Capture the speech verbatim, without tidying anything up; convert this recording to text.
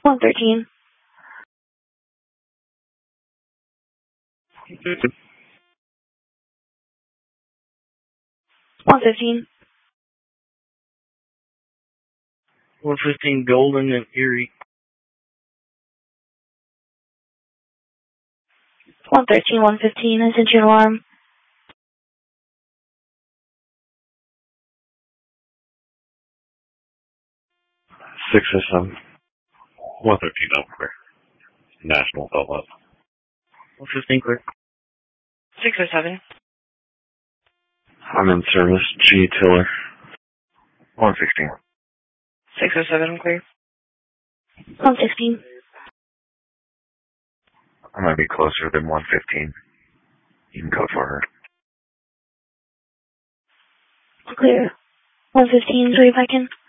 one thirteen. one fifteen. one fifteen Golden and Erie. one thirteen, one fifteen, I sent you an alarm. six oh seven. one thirteen Delaware. National Outlet. one fifteen clear. six oh seven. I'm in service. G. Tiller. one sixteen. six oh seven, I'm clear. one sixteen. I might be closer than one fifteen. You can go for her. Clear. one fifteen, three if I can.